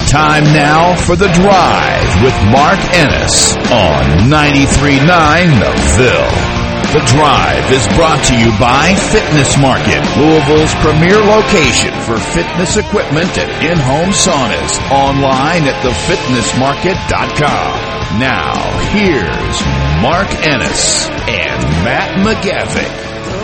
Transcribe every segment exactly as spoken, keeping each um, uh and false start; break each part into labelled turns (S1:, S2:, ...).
S1: Time now for The Drive with Mark Ennis on ninety-three point nine The Ville. The Drive is brought to you by Fitness Market, Louisville's premier location for fitness equipment and in-home saunas. Online at the fitness market dot com. Now, here's Mark Ennis and Matt McGavick.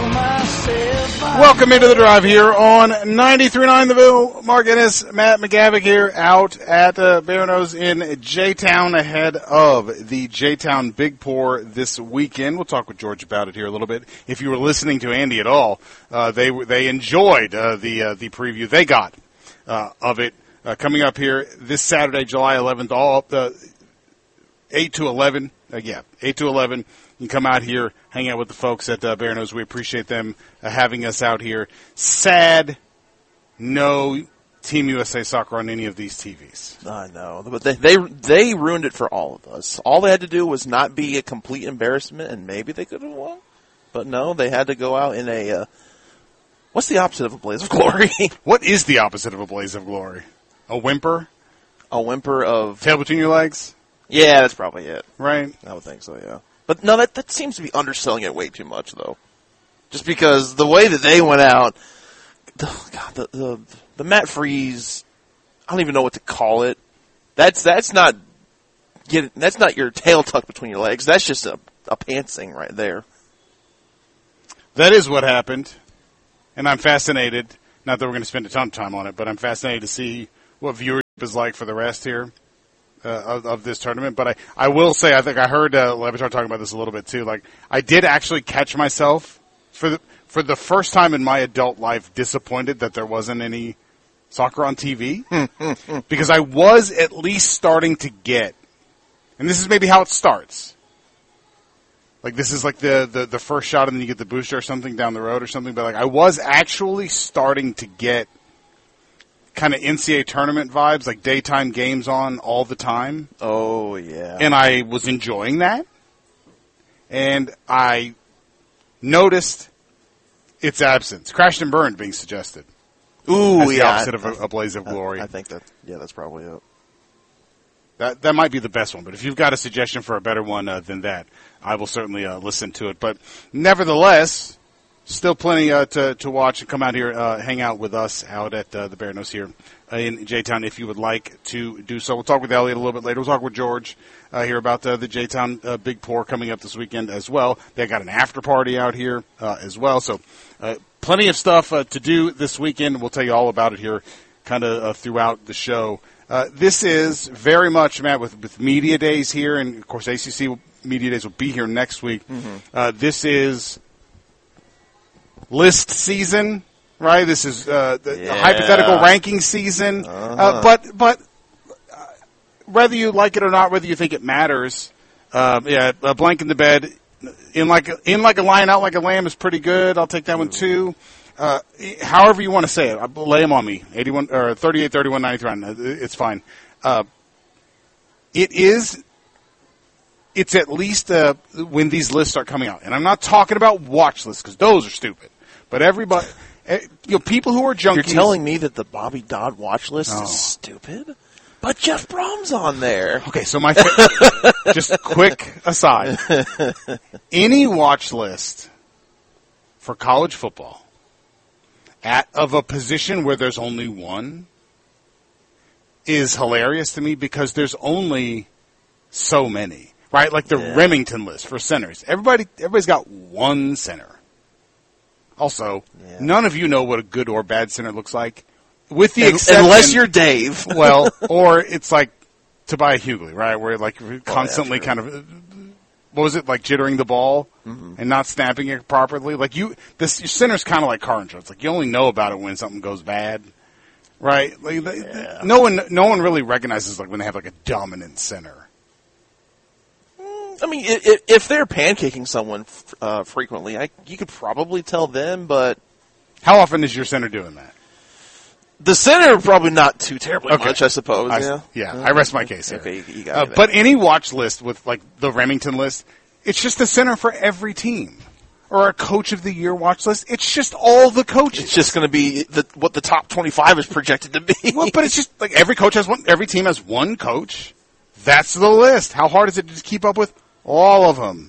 S2: Welcome into The Drive here on ninety-three point nine The Ville. Mark Ennis, Matt McGavick here out at uh, Barano's in J-Town ahead of the J-Town Big Pour this weekend. We'll talk with George about it here a little bit. If you were listening to Andy at all, uh, they they enjoyed uh, the uh, the preview they got uh, of it uh, coming up here this Saturday, July eleventh, all up uh, eight to eleven. Uh, yeah, eight to eleven. You can come out here, hang out with the folks at uh, Barano's. We appreciate them uh, having us out here. Sad, no Team U S A Soccer on any of these T Vs.
S3: I know, but they, they they ruined it for all of us. All they had to do was not be a complete embarrassment, and maybe they could have won. But no, they had to go out in a, uh, what's the opposite of a blaze of glory?
S2: What is the opposite of a blaze of glory? A whimper?
S3: A whimper of...
S2: Tail between your legs?
S3: Yeah, that's probably it.
S2: Right?
S3: I would think so, yeah. But no, that that seems to be underselling it way too much, though. Just because the way that they went out, the, God, the, the the Matt Freeze, I don't even know what to call it. That's that's not get that's not your tail tucked between your legs. That's just a a pantsing right there.
S2: That is what happened, and I'm fascinated. Not that we're going to spend a ton of time on it, but I'm fascinated to see what viewership is like for the rest here. Uh, of, of this tournament, but I, I will say I think I heard uh, Le Batard talking about this a little bit too. Like I did actually catch myself for the for the first time in my adult life disappointed that there wasn't any soccer on T V because I was at least starting to get, and this is maybe how it starts. Like this is like the, the, the first shot and then you get the booster or something down the road or something. But like I was actually starting to get kind of N C A A tournament vibes, like daytime games on all the time.
S3: Oh, yeah.
S2: And I was enjoying that. And I noticed its absence. Crashed and burned being suggested.
S3: Ooh,
S2: as the
S3: yeah.
S2: opposite of a, a blaze of glory.
S3: I, I think that, yeah, that's probably it.
S2: That that might be the best one. But if you've got a suggestion for a better one uh, than that, I will certainly uh, listen to it. But nevertheless... Still plenty uh, to to watch and come out here, uh, hang out with us out at uh, the Barano's here uh, in J-Town if you would like to do so. We'll talk with Elliot a little bit later. We'll talk with George uh, here about uh, the J-Town uh, Big Pour coming up this weekend as well. They got an after party out here uh, as well. So uh, plenty of stuff uh, to do this weekend. We'll tell you all about it here kind of uh, throughout the show. Uh, this is very much, Matt, with, with Media Days here, and, of course, A C C Media Days will be here next week. Mm-hmm. Uh, this is... list season, right? This is uh, the,
S3: yeah.
S2: the hypothetical ranking season. Uh-huh. Uh, but but uh, whether you like it or not, whether you think it matters, uh, yeah, a blank in the bed, in like a, in like a lion, out like a lamb is pretty good. I'll take that one too. Uh, however you want to say it, lay them on me. eighty-one or thirty-eight, thirty-one, ninety-three. It's fine. Uh, it is. It's at least uh, when these lists start coming out, and I'm not talking about watch lists because those are stupid. But everybody, you know, people who are junkies.
S3: You're telling me that the Bobby Dodd watch list
S2: oh.
S3: is stupid? But Jeff Brom's on there.
S2: Okay, so my fa- just quick aside. Any watch list for college football at of a position where there's only one is hilarious to me because there's only so many, right? Like the yeah. Remington list for centers. Everybody, everybody's got one center. Also, yeah. none of you know what a good or bad center looks like, with the exception,
S3: unless you're Dave.
S2: Well, or it's like Tobias Hughley, right? Where like constantly
S3: oh, yeah,
S2: kind of, what was it, like jittering the ball mm-hmm. and not snapping it properly. Like you, this your center's kind of like car insurance. Like you only know about it when something goes bad, right? Like yeah. no one, no one really recognizes like when they have like a dominant center.
S3: I mean, if, if they're pancaking someone uh, frequently, I, you could probably tell them, but...
S2: How often is your center doing that?
S3: The center, probably not too terribly okay. much, I suppose.
S2: I,
S3: yeah,
S2: yeah. I rest my case here.
S3: Okay, you, you got
S2: uh,
S3: me
S2: but any watch list with, like, the Remington list, it's just the center for every team. or a coach of the year watch list. It's just all the coaches.
S3: It's just going to be the, what the top twenty-five is projected to be.
S2: Well, but it's just like every coach has one, every team has one coach. That's the list. How hard is it to just keep up with all of them?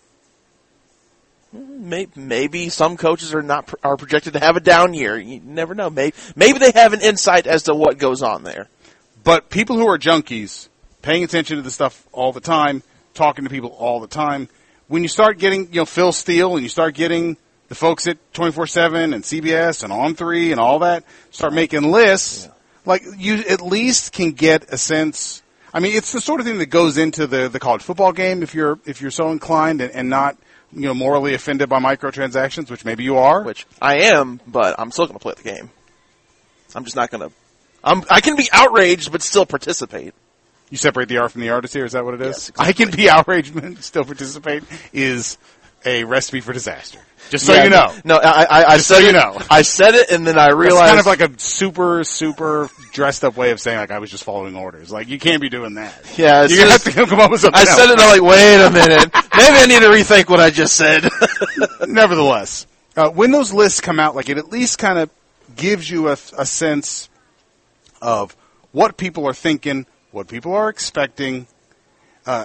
S3: Maybe, maybe some coaches are not are projected to have a down year. You never know. Maybe maybe they have an insight as to what goes on there.
S2: But people who are junkies, paying attention to the stuff all the time, talking to people all the time, when you start getting, you know, Phil Steele and you start getting the folks at twenty-four seven and C B S and On three and all that, start making lists, yeah. like you at least can get a sense. I mean, it's the sort of thing that goes into the, the college football game if you're if you're so inclined and, and not, you know, morally offended by microtransactions, which maybe you are.
S3: Which I am, but I'm still going to play the game. I'm just not going to. I'm. I can be outraged, but still participate.
S2: You separate the art from the artist here. Is that what it is?
S3: Yes, exactly.
S2: I can be outraged and still participate is a recipe for disaster. Just so
S3: yeah,
S2: you know.
S3: No, I, I, I
S2: Just
S3: said
S2: so
S3: it,
S2: you know.
S3: I said it, and then I realized
S2: it's kind of like a super, super dressed up way of saying like I was just following orders. Like you can't be doing that.
S3: Yeah,
S2: you have to come up with something.
S3: I
S2: else.
S3: said it, and I'm like, wait a minute, maybe I need to rethink what I just said.
S2: Nevertheless, uh, when those lists come out, like it at least kind of gives you a, a sense of what people are thinking, what people are expecting, uh,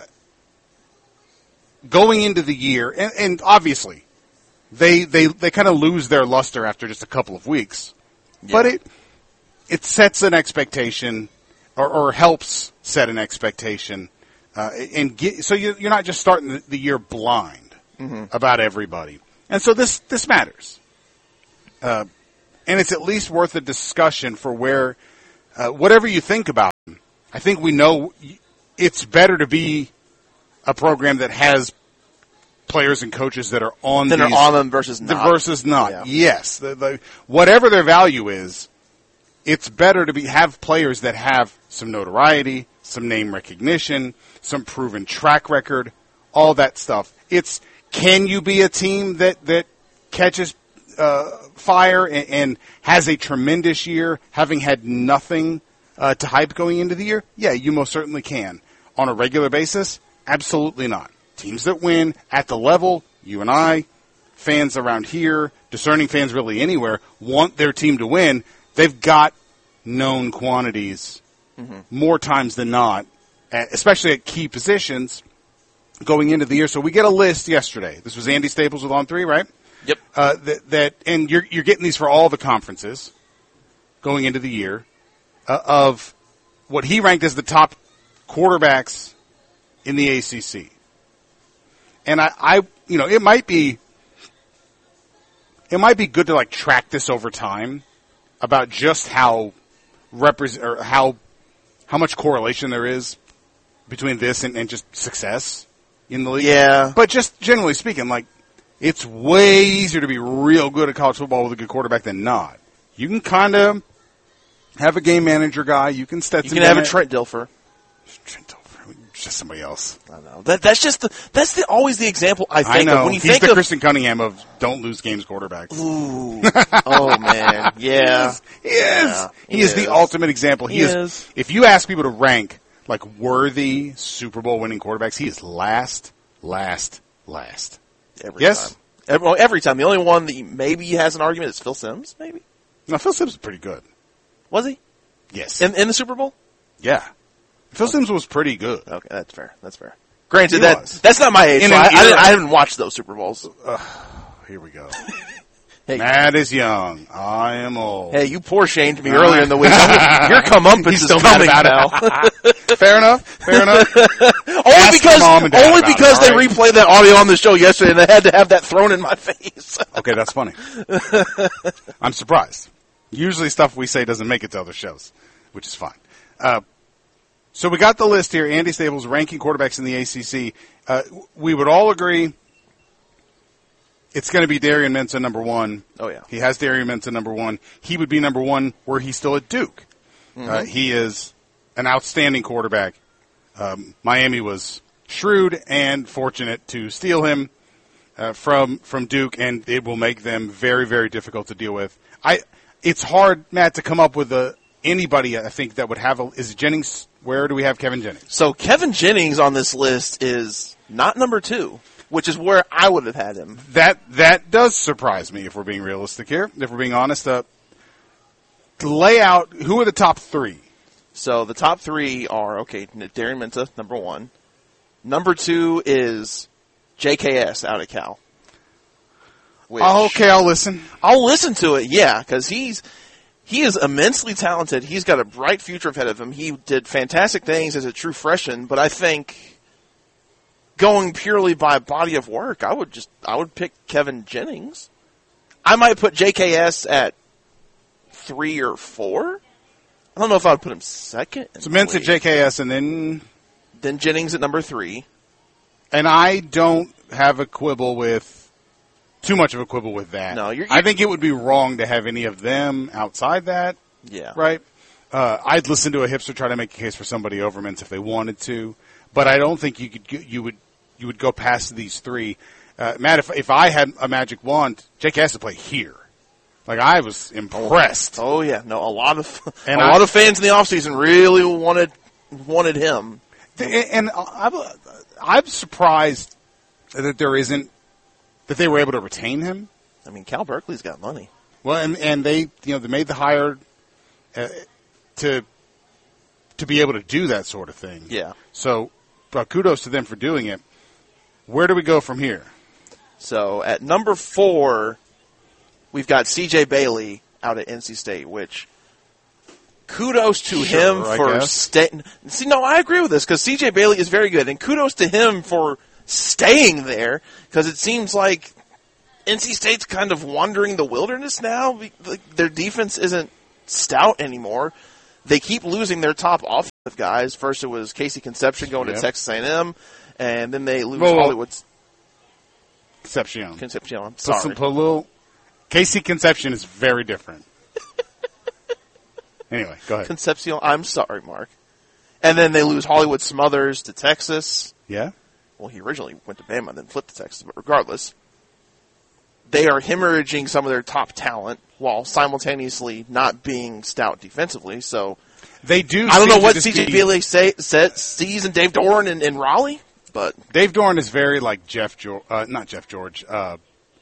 S2: going into the year, and, and obviously. They they they kind of lose their luster after just a couple of weeks, yeah. but it it sets an expectation, or, or helps set an expectation, uh, and get, so you, you're not just starting the, the year blind mm-hmm. about everybody, and so this this matters, uh, and it's at least worth a discussion for where uh, whatever you think about them. I think we know it's better to be a program that has players and coaches that are on
S3: that
S2: these,
S3: are on them versus not.
S2: Versus not.
S3: Yeah.
S2: Yes. The, the, whatever their value is, it's better to be have players that have some notoriety, some name recognition, some proven track record, all that stuff. It's can you be a team that, that catches uh, fire and, and has a tremendous year, having had nothing uh, to hype going into the year? Yeah, you most certainly can. On a regular basis, absolutely not. Teams that win at the level, you and I, fans around here, discerning fans really anywhere, want their team to win. They've got known quantities mm-hmm. more times than not, especially at key positions going into the year. So we get a list yesterday. This was Andy Staples with On three, right?
S3: Yep.
S2: Uh, that, that and you're you're getting these for all the conferences going into the year uh, of what he ranked as the top quarterbacks in the A C C. And I, I, you know, it might be, it might be good to like track this over time about just how represent or how, how much correlation there is between this and, and just success in the league.
S3: Yeah.
S2: But just generally speaking, like it's way easier to be real good at college football with a good quarterback than not. You can kind of have a game manager guy. You can Stetson.
S3: You can have a Trent Dilfer.
S2: Trent Dilfer. Just somebody else.
S3: I know. That, that's just the, that's the, always the example I think
S2: I know.
S3: of. When you
S2: He's
S3: think
S2: the
S3: of,
S2: Kristen Cunningham of don't lose games quarterbacks.
S3: Ooh. Oh, man. Yeah.
S2: He is. He is,
S3: yeah,
S2: he
S3: he
S2: is
S3: is.
S2: the ultimate example. He,
S3: He
S2: is,
S3: is.
S2: If you ask people to rank like worthy Super Bowl winning quarterbacks, he is last, last, last.
S3: Every
S2: yes?
S3: time. Every, well, every time. The only one that maybe has an argument is Phil Simms, maybe?
S2: No, Phil Simms is pretty good.
S3: Was he?
S2: Yes.
S3: In, in the Super Bowl?
S2: Yeah. Phil Simms was pretty good.
S3: Okay, that's fair. That's fair. Granted,
S2: He
S3: that
S2: was.
S3: that's not my age.
S2: In
S3: So
S2: an
S3: I, I, didn't,
S2: era-
S3: I haven't watched those Super Bowls.
S2: Uh, here we go.
S3: Hey,
S2: Matt is young. I am old.
S3: hey, you poor shamed me earlier in the week. I'm, your comeuppance
S2: He's
S3: is
S2: still mad
S3: coming
S2: about
S3: now.
S2: it. Fair enough. Fair enough.
S3: only
S2: Ask
S3: because
S2: your mom and dad
S3: only
S2: about
S3: because
S2: it,
S3: they
S2: all right?
S3: replayed that audio on the show yesterday, and they had to have that thrown in my face.
S2: Okay, that's funny. I'm surprised. Usually stuff we say doesn't make it to other shows, which is fine. Uh, so we got the list here. Andy Staples ranking quarterbacks in the A C C. Uh, we would all agree it's going to be Darian Mensah number one.
S3: Oh, yeah.
S2: He has Darian Mensah number one. He would be number one were he still at Duke. Mm-hmm. Uh, he is an outstanding quarterback. Um, Miami was shrewd and fortunate to steal him uh, from from Duke, and it will make them very, very difficult to deal with. I. It's hard, Matt, to come up with a, anybody, I think, that would have a – is it Jennings? Where do we have Kevin Jennings?
S3: So Kevin Jennings on this list is not number two. which is where I would have had him.
S2: That that does surprise me, if we're being realistic here. If we're being honest, uh, lay out who are the top three.
S3: So the top three are, okay, Darren Minta, number one. Number two is J K S out of Cal. Which,
S2: Oh, okay, I'll listen.
S3: I'll listen to it, yeah, because he's he is immensely talented. He's got a bright future ahead of him. He did fantastic things as a true freshman, but I think going purely by body of work, I would just I would pick Kevin Jennings. I might put J K S at three or four. I don't know if I would put him second.
S2: So Mints at J K S, and then
S3: Then Jennings at number three.
S2: and I don't have a quibble with too much of a quibble with that.
S3: No, you're-
S2: I think it would be wrong to have any of them outside that.
S3: Yeah.
S2: Right. Uh, I'd listen to a hipster try to make a case for somebody over Mints if they wanted to, but I don't think you could you would you would go past these three. Uh, Matt, if if I had a magic wand, J K S to play here. Like, I was impressed.
S3: Oh yeah, no, a lot of
S2: And
S3: a
S2: I-
S3: lot of fans in the offseason really wanted wanted him.
S2: And I'm, I'm surprised that there isn't, that they were able to retain him.
S3: I mean, Cal Berkeley's got money.
S2: Well, and, and they, you know, they made the hire uh, to to be able to do that sort of thing.
S3: Yeah.
S2: So, uh, kudos to them for doing it. Where do we go from here?
S3: So at number four, we've got C J Bailey out at N C State, which kudos to
S2: Sure,
S3: him
S2: I
S3: for
S2: guess.
S3: staying. See, no, I agree with this because C J Bailey is very good, and kudos to him for staying there because it seems like N C State's kind of wandering the wilderness now. Like, their defense isn't stout anymore. They keep losing their top offensive guys. First it was Casey Conception going
S2: Yep.
S3: to Texas A and M, and then they lose
S2: Whoa, whoa.
S3: Hollywood's
S2: Concepcion.
S3: Concepcion. I'm
S2: Put
S3: sorry.
S2: some, put a little, Casey Conception is very different. Anyway, go ahead.
S3: Concepcion. I'm sorry, Mark. And then they lose Hollywood Smothers to Texas.
S2: Yeah?
S3: Well, he originally went to Bama and then flipped to Texas, but regardless, they are hemorrhaging some of their top talent while simultaneously not being stout defensively. So
S2: They do.
S3: I don't
S2: seem
S3: know
S2: to
S3: what
S2: just
S3: C J
S2: be-
S3: Bailey say, said, sees in Dave Doran in, in Raleigh, but
S2: Dave Doran is very like Jeff George, uh, not Jeff George. Uh,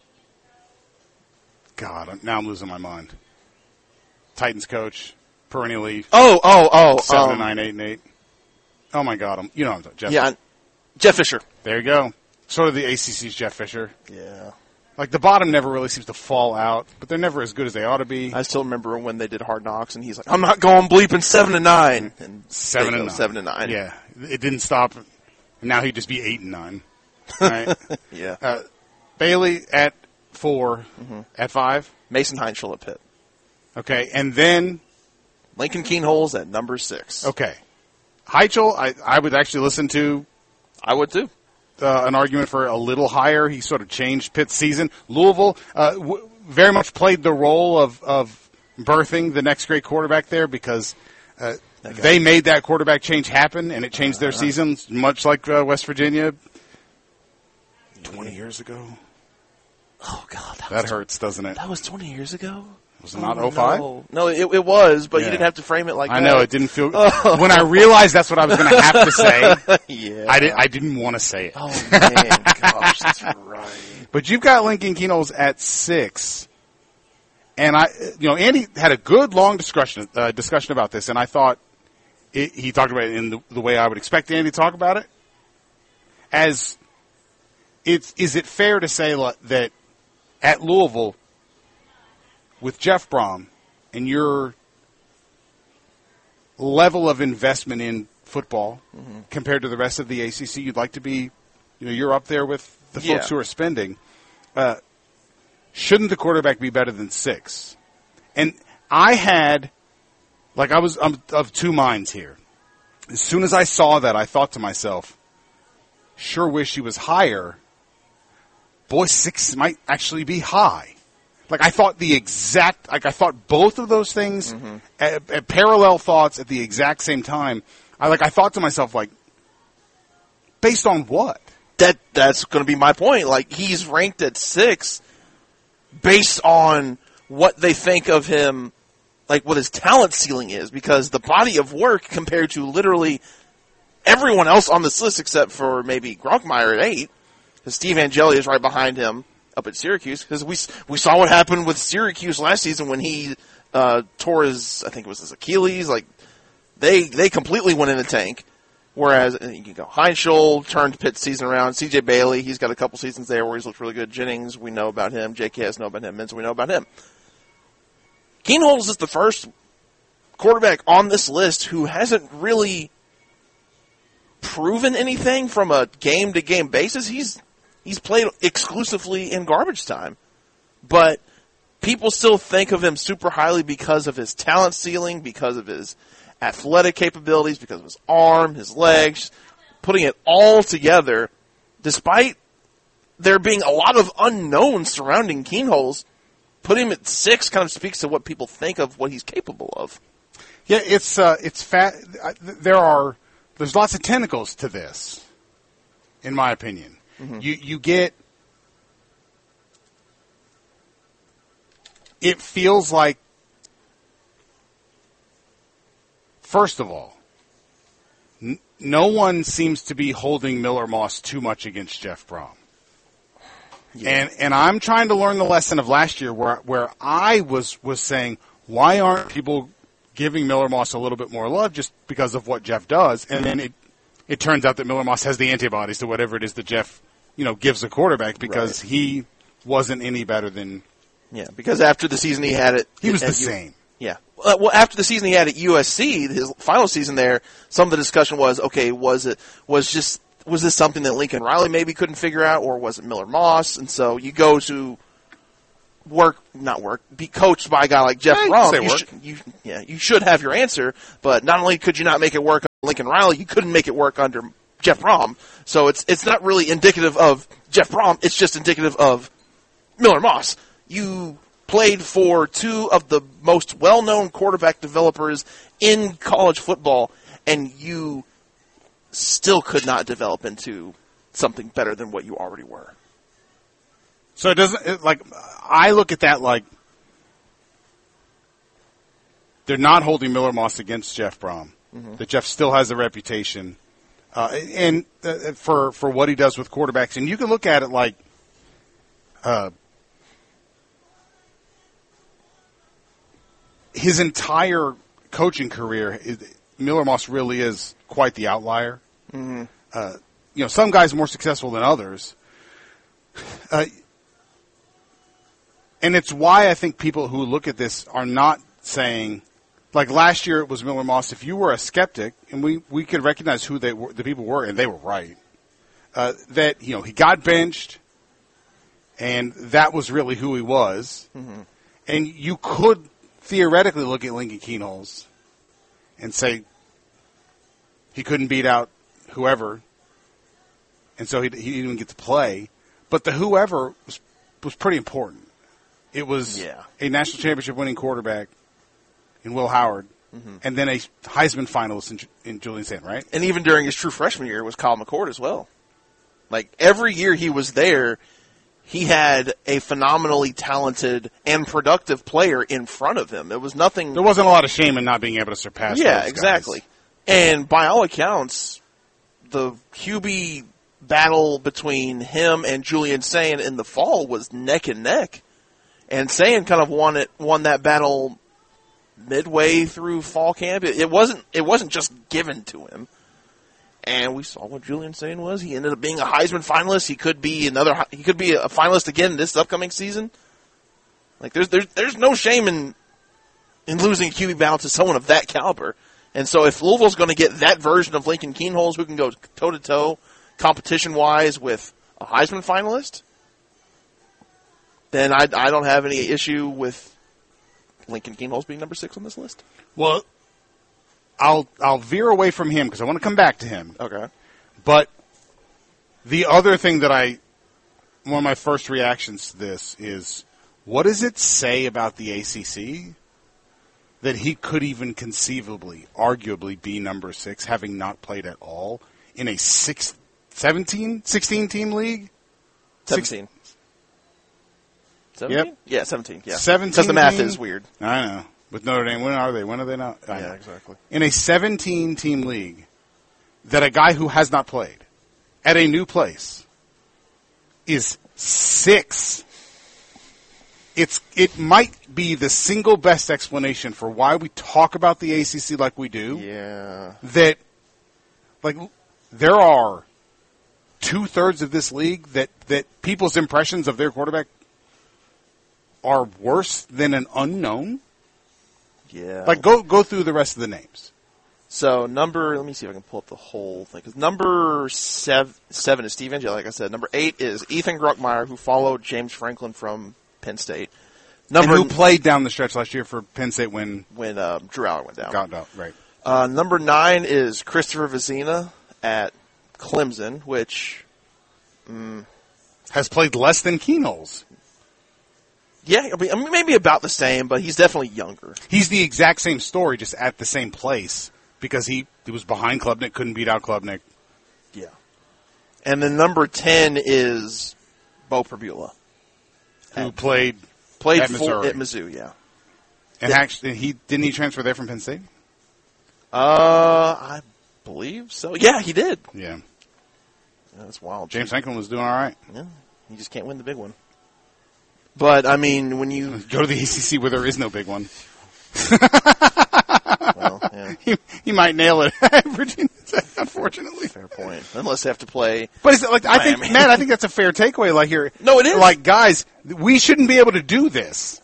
S2: God, I'm, now I'm losing my mind. Titans coach, perennially
S3: oh, oh, oh,
S2: seven
S3: um,
S2: and nine, eight and eight. Oh my God, I'm, you know what I'm talking. Jeff.
S3: yeah, Jeff Fisher.
S2: There you go. Sort of the A C C's Jeff Fisher.
S3: Yeah,
S2: Like the bottom never really seems to fall out, but they're never as good as they ought to be.
S3: I still remember when they did Hard Knocks, and he's like, "I'm not going bleeping seven and nine." And
S2: Seven
S3: they
S2: and
S3: go
S2: nine.
S3: seven and nine.
S2: Yeah, it didn't stop. Now he'd just be eight and nine. Right?
S3: yeah.
S2: uh, Bailey at four,
S3: Mm-hmm.
S2: at five.
S3: Mason Heinschel at Pitt.
S2: Okay, and then
S3: Lincoln Keenholz at number six.
S2: okay, Heichel. I I would actually listen to
S3: I would too.
S2: uh, an argument for a little higher. He sort of changed Pitt's season. Louisville uh, w- very much played the role of of birthing the next great quarterback there because. Uh, they made that quarterback change happen, and it changed their season, much like uh, West Virginia twenty years ago.
S3: Oh God, that,
S2: That
S3: was,
S2: hurts, doesn't it?
S3: that was twenty years ago.
S2: Was it not
S3: Oh,
S2: oh five?
S3: No, no it, it was, but
S2: Yeah.
S3: you didn't have to frame it like
S2: I
S3: that.
S2: know, it didn't feel... When I realized that's what I was going to have to say,
S3: yeah.
S2: I, did, I didn't want to say it.
S3: Oh man, gosh, that's right.
S2: But you've got Lincoln Keenholz at six. And I, you know, Andy had a good long discussion uh, discussion about this, and I thought it, he talked about it in the, the way I would expect Andy to talk about it. As it's, is it fair to say like, that at Louisville, with Jeff Brom and your level of investment in football mm-hmm. compared to the rest of the A C C, you'd like to be, you know, you're up there with the
S3: Yeah.
S2: folks who are spending. Uh, shouldn't the quarterback be better than six? And I had, like, I was I'm of two minds here. As soon as I saw that, I thought to myself, sure wish he was higher. Boy, six might actually be high. Like, I thought the exact, like, I thought both of those things, mm-hmm. at, at parallel thoughts at the exact same time. I, like, I thought to myself, like, based on what?
S3: That that's going to be my point. Like, he's ranked at six based on what they think of him, like what his talent ceiling is, because the body of work compared to literally everyone else on this list except for maybe Gronkmeyer at eight, Because Steve Angeli is right behind him up at Syracuse. Because we we saw what happened with Syracuse last season when he uh, tore his, I think it was his Achilles. Like they they completely went in the tank. Whereas you can go Heinschel turned Pitt's season around. C J Bailey, he's got a couple seasons there where he's looked really good. Jennings, we know about him. J K S know about him. Menzel, we know about him. Kienholz is the first quarterback on this list who hasn't really proven anything from a game-to-game basis. He's he's played exclusively in garbage time. But people still think of him super highly because of his talent ceiling, because of his athletic capabilities, because of his arm, his legs, putting it all together, despite there being a lot of unknowns surrounding Kienholz, putting him at six kind of speaks to what people think of what he's capable of.
S2: Yeah, it's uh, it's fat. There are there's lots of tentacles to this, in my opinion. Mm-hmm. You you get it feels like. First of all, n- no one seems to be holding Miller Moss too much against Jeff Brom. Yeah. And and I'm trying to learn the lesson of last year where where I was, was saying, why aren't people giving Miller Moss a little bit more love just because of what Jeff does? And then it it turns out that Miller Moss has the antibodies to whatever it is that Jeff, you know, gives a quarterback because right. he wasn't any better than
S3: Yeah, because after the season he had it
S2: He was the
S3: you,
S2: same.
S3: Yeah. Uh, well, after the season he had at U S C, his final season there, some of the discussion was, okay, was it was just was this something that Lincoln Riley maybe couldn't figure out, or was it Miller Moss? And so you go to work, not work, be coached by a guy like Jeff
S2: yeah,
S3: Brom.
S2: You,
S3: you, sh- you, yeah, you should have your answer. But not only could you not make it work under Lincoln Riley, you couldn't make it work under Jeff Brom. So it's it's not really indicative of Jeff Brom. It's just indicative of Miller Moss. You played for two of the most well-known quarterback developers in college football, and you still could not develop into something better than what you already were.
S2: So it doesn't, it, like, I look at that like they're not holding Miller Moss against Jeff Brom. Mm-hmm. That Jeff still has a reputation, uh, and uh, for for what he does with quarterbacks. And you can look at it like, uh, his entire coaching career, is, Miller Moss really is quite the outlier.
S3: Mm-hmm.
S2: Uh, you know, some guys are more successful than others. Uh, and it's why I think people who look at this are not saying, like last year it was Miller Moss. If you were a skeptic, and we, we could recognize who they were, the people were, and they were right, uh, that, you know, he got benched, and that was really who he was.
S3: Mm-hmm.
S2: And you could theoretically look at Lincoln Kienholz and say he couldn't beat out whoever, and so he, he didn't even get to play. But the whoever was was pretty important. It was
S3: yeah.
S2: a national championship winning quarterback in Will Howard, mm-hmm. and then a Heisman finalist in, in Julian Sayin, right?
S3: And even during his true freshman year was Kyle McCord as well. Like every year he was there, he had a phenomenally talented and productive player in front of him. It was nothing.
S2: There wasn't a lot of shame in not being able to surpass.
S3: Yeah,
S2: those
S3: exactly.
S2: guys.
S3: And by all accounts, the Q B battle between him and Julian Sayin in the fall was neck and neck. And Sayin kind of won it, won that battle midway through fall camp. It, it wasn't, it wasn't just given to him. And we saw what Julian Sayin was. He ended up being a Heisman finalist. He could be another. He could be a finalist again this upcoming season. Like there's there's there's no shame in in losing a Q B battle to someone of that caliber. And so if Louisville's going to get that version of Lincoln Kienholz, who can go toe to toe, competition wise with a Heisman finalist, then I I don't have any issue with Lincoln Kienholz being number six on this list.
S2: Well, I'll I'll veer away from him because I want to come back to him.
S3: Okay.
S2: But the other thing that I, one of my first reactions to this is, what does it say about the A C C that he could even conceivably, arguably be number six, having not played at all in a six, seventeen, sixteen team league?
S3: seventeen. seventeen?
S2: Yep.
S3: Yeah, seventeen. Yeah.
S2: seventeen
S3: Because the math
S2: team?
S3: is weird.
S2: I know. With Notre Dame, when are they? When are they not? I
S3: Yeah,
S2: know.
S3: exactly.
S2: In a seventeen-team league, that a guy who has not played at a new place is six. It's it might be the single best explanation for why we talk about the A C C like we do.
S3: Yeah.
S2: That, like, there are two-thirds of this league that, that people's impressions of their quarterback are worse than an unknown.
S3: Yeah.
S2: Like, go go through the rest of the names.
S3: So, number, let me see if I can pull up the whole thing. 'Cause number seven, seven is Steve Angeli, like I said. Number eight is Ethan Gruckmeyer, who followed James Franklin from Penn State.
S2: Number
S3: Number
S2: and who played down the stretch last year for Penn State when
S3: when um, Drew Allen went down.
S2: got out, right.
S3: Uh, number nine is Christopher Vizina at Clemson, which, mm,
S2: has played less than Keenholz.
S3: yeah, I mean, I mean, maybe about the same, but he's definitely younger.
S2: He's the exact same story, just at the same place, because he, he was behind Klubnik, couldn't beat out Klubnik.
S3: Yeah. And then number ten is Bo Perbula.
S2: Who played
S3: Played
S2: at
S3: full,
S2: Missouri.
S3: at Mizzou, yeah.
S2: And actually, he didn't he transfer there from Penn State?
S3: Uh, I believe so. Yeah, he did.
S2: Yeah.
S3: Yeah, that's wild.
S2: James Franklin was doing all right.
S3: Yeah, you just can't win the big one. But, I mean, when you...
S2: Go to the A C C where there is no big one.
S3: Well, yeah.
S2: he, he might nail it at Virginia Tech, unfortunately.
S3: Fair point. Unless they have to play...
S2: But it's like, I think,
S3: Miami.
S2: Matt, I think that's a fair takeaway. Like here,
S3: No, it is.
S2: Like, guys, we shouldn't be able to do this.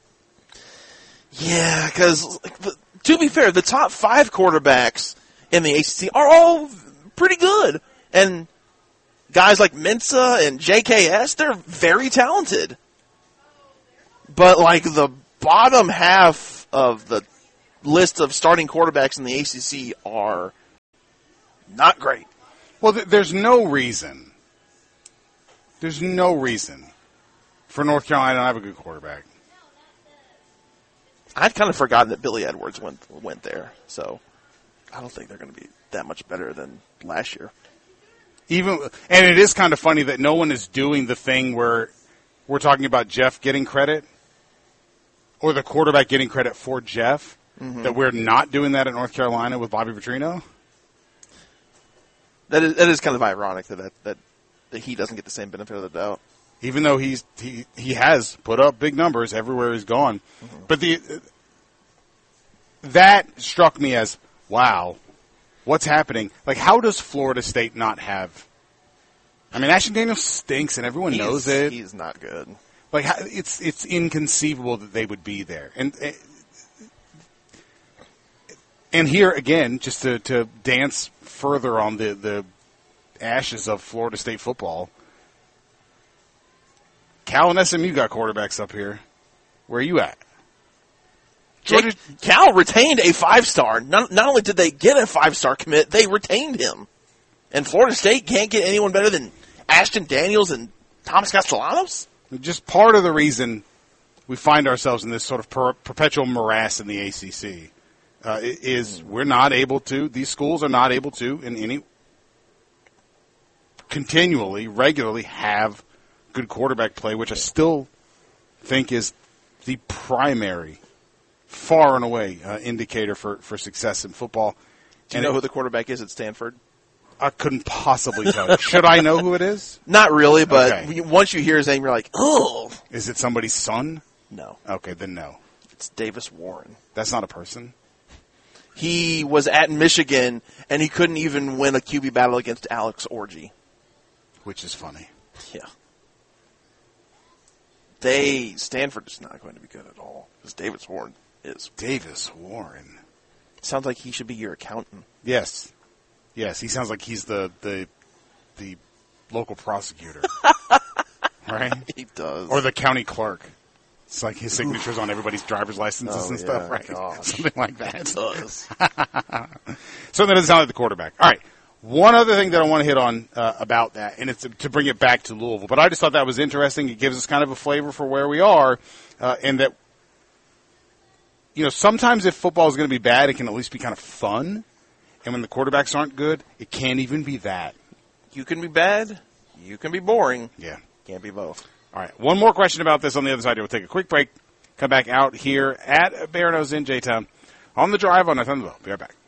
S3: Yeah, because, to be fair, the top five quarterbacks in the A C C are all pretty good. And guys like Mensa and J K S, they're very talented. But, like, the bottom half of the list of starting quarterbacks in the A C C are not great.
S2: Well, th- there's no reason. There's no reason for North Carolina to have a good quarterback.
S3: I'd kind of forgotten that Billy Edwards went went there, so I don't think they're going to be that much better than last year.
S2: Even and it is kind of funny that no one is doing the thing where we're talking about Jeff getting credit or the quarterback getting credit for Jeff. Mm-hmm. That we're not doing that at North Carolina with Bobby Petrino.
S3: That is that is kind of ironic that that, that that he doesn't get the same benefit of the doubt.
S2: Even though he's he, he has put up big numbers everywhere he's gone. Mm-hmm. But the that struck me as, wow, what's happening? Like, how does Florida State not have – I mean, Ashton Daniels stinks, and everyone
S3: he's,
S2: knows it.
S3: He's not good.
S2: Like, it's it's inconceivable that they would be there. And and here, again, just to, to dance further on the, the ashes of Florida State football – Cal and S M U got quarterbacks up here. Where are you at?
S3: Georgia, Cal retained a five-star. Not, not only did they get a five-star commit, they retained him. And Florida State can't get anyone better than Ashton Daniels and Thomas Castellanos?
S2: Just part of the reason we find ourselves in this sort of per, perpetual morass in the A C C uh, is we're not able to, these schools are not able to, in any, continually, regularly have good quarterback play, which I still think is the primary, far and away, uh, indicator for, for success in football.
S3: Do you and know it, who the quarterback is at Stanford?
S2: I couldn't possibly tell you. Should I know who it is?
S3: Not really, but
S2: okay.
S3: Once you hear his name, you're like, oh.
S2: Is it somebody's son?
S3: No.
S2: Okay, then no.
S3: It's Davis Warren.
S2: That's not a person?
S3: He was at Michigan, and he couldn't even win a Q B battle against Alex Orji.
S2: Which is funny.
S3: Yeah. They Stanford is not going to be good at all because Davis Warren is.
S2: Davis Warren
S3: sounds like he should be your accountant.
S2: Yes, yes, he sounds like he's the the the local prosecutor, right?
S3: He does,
S2: or the county clerk. It's like his signature's on everybody's driver's licenses
S3: oh,
S2: and
S3: yeah,
S2: stuff, right?
S3: Gosh.
S2: Something like that.
S3: It does.
S2: So that doesn't sound like the quarterback. All right. One other thing that I want to hit on uh, about that, and it's to, to bring it back to Louisville, but I just thought that was interesting. It gives us kind of a flavor for where we are, uh, and that, you know, sometimes if football is going to be bad, it can at least be kind of fun, and when the quarterbacks aren't good, it can't even be that.
S3: You can be bad, you can be boring.
S2: Yeah.
S3: Can't be both.
S2: All right, one more question about this on the other side. We'll take a quick break, come back out here at Barano's in J-Town on the drive on North Thunderville. Be right back.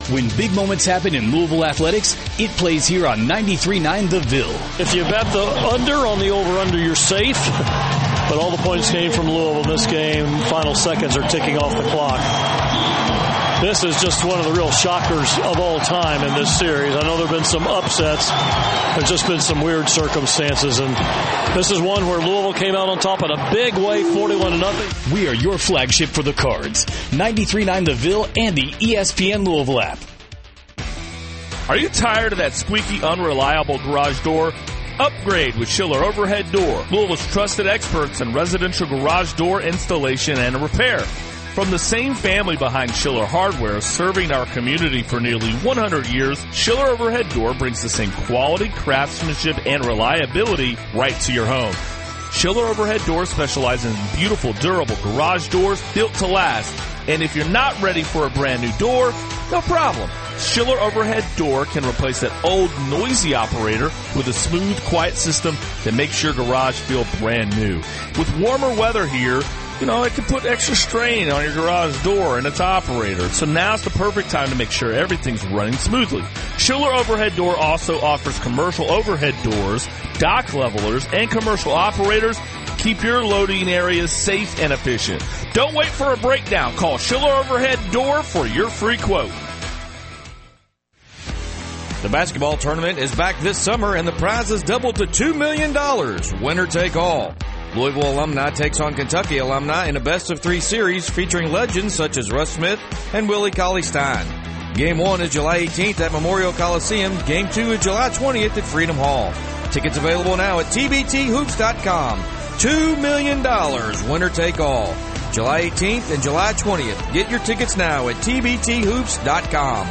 S4: When big moments happen in Louisville athletics, it plays here on ninety-three point nine The Ville.
S5: If you bet the under on the over-under, you're safe. But all the points came from Louisville in this game. Final seconds are ticking off the clock. This is just one of the real shockers of all time in this series. I know there have been some upsets. There's just been some weird circumstances. And this is one where Louisville came out on top in a big way, forty-one to nothing.
S4: We are your flagship for the Cards. ninety-three point nine The Ville and the E S P N Louisville app.
S6: Are you tired of that squeaky, unreliable garage door? Upgrade with Schiller Overhead Door, Louisville's trusted experts in residential garage door installation and repair. From the same family behind Schiller Hardware, serving our community for nearly one hundred years, Schiller Overhead Door brings the same quality, craftsmanship, and reliability right to your home. Schiller Overhead Door specializes in beautiful, durable garage doors built to last. And if you're not ready for a brand new door, no problem. Schiller Overhead Door can replace that old, noisy operator with a smooth, quiet system that makes your garage feel brand new. With warmer weather here, you know, it can put extra strain on your garage door and its operator. So now's the perfect time to make sure everything's running smoothly. Schiller Overhead Door also offers commercial overhead doors, dock levelers, and commercial operators. Keep your loading areas safe and efficient. Don't wait for a breakdown. Call Schiller Overhead Door for your free quote.
S7: The basketball tournament is back this summer, and the prize is doubled to two million dollars. Winner take all. Louisville alumni takes on Kentucky alumni in a best-of-three series featuring legends such as Russ Smith and Willie Cauley-Stein. Game one is July eighteenth at Memorial Coliseum. Game two is July twentieth at Freedom Hall. Tickets available now at T B T hoops dot com. two million dollars, winner take all. July eighteenth and July twentieth. Get your tickets now at T B T hoops dot com.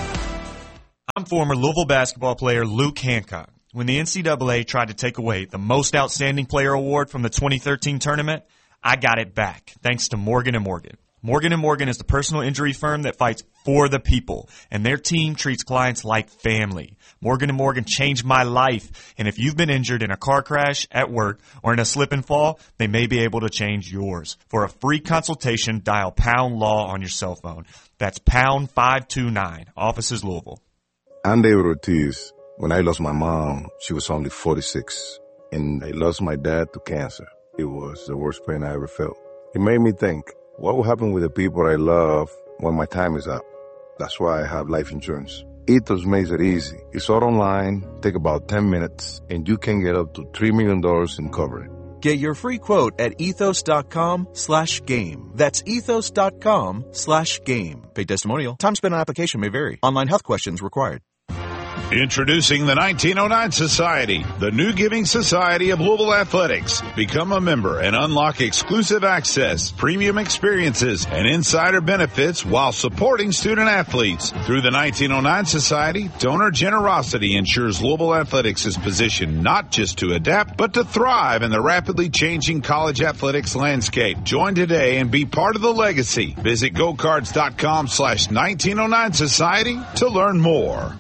S8: I'm former Louisville basketball player Luke Hancock. When the N C double A tried to take away the Most Outstanding Player award from the twenty thirteen tournament, I got it back, thanks to Morgan and Morgan. Morgan and Morgan is the personal injury firm that fights for the people, and their team treats clients like family. Morgan and Morgan changed my life, and if you've been injured in a car crash, at work, or in a slip and fall, they may be able to change yours. For a free consultation, dial pound law on your cell phone. That's pound five two nine. Offices Louisville.
S9: I'm David Ortiz. When I lost my mom, she was only forty-six, and I lost my dad to cancer. It was the worst pain I ever felt. It made me think, what will happen with the people I love when my time is up? That's why I have life insurance. Ethos makes it easy. It's all online, take about ten minutes, and you can get up to three million dollars in coverage.
S10: Get your free quote at ethos.com slash game. That's ethos.com slash game. Paid testimonial. Time spent on application may vary. Online health questions required.
S1: Introducing the nineteen oh nine Society, the new giving society of Louisville Athletics. Become a member and unlock exclusive access, premium experiences, and insider benefits while supporting student athletes. Through the nineteen oh nine Society, donor generosity ensures Louisville Athletics is positioned not just to adapt, but to thrive in the rapidly changing college athletics landscape. Join today and be part of the legacy. Visit gocards.com slash 1909 Society to learn more.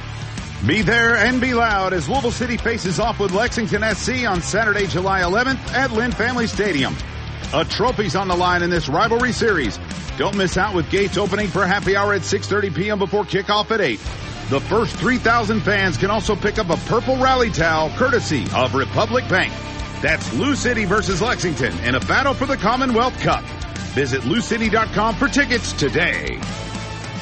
S2: Be there and be loud as Louisville City faces off with Lexington S C on Saturday, July eleventh at Lynn Family Stadium. A trophy's on the line in this rivalry series. Don't miss out with gates opening for happy hour at six thirty p.m. before kickoff at eight. The first three thousand fans can also pick up a purple rally towel courtesy of Republic Bank. That's Lou City versus Lexington in a battle for the Commonwealth Cup. Visit lou city dot com for tickets today.